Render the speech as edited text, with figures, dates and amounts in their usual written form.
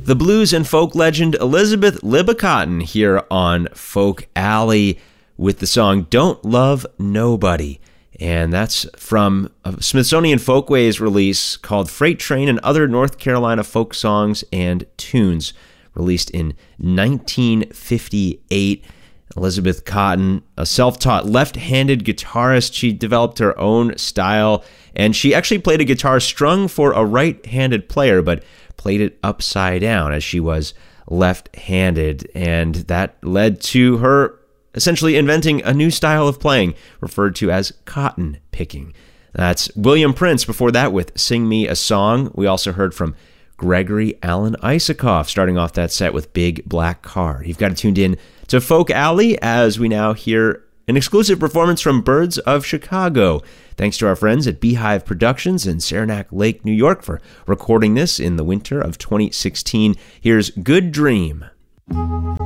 The blues and folk legend Elizabeth Libba Cotten here on Folk Alley with the song Don't Love Nobody. And that's from a Smithsonian Folkways release called Freight Train and Other North Carolina Folk Songs and Tunes, released in 1958. Elizabeth Cotten, a self-taught left-handed guitarist, she developed her own style, and she actually played a guitar strung for a right-handed player, but played it upside down as she was left-handed, and that led to her essentially inventing a new style of playing referred to as cotton picking. That's William Prince before that with Sing Me a Song. We also heard from Gregory Alan Isakov starting off that set with Big Black Car. You've got it tuned in to Folk Alley as we now hear an exclusive performance from Birds of Chicago. Thanks to our friends at Beehive Productions in Saranac Lake, New York for recording this in the winter of 2016. Here's Good Dream.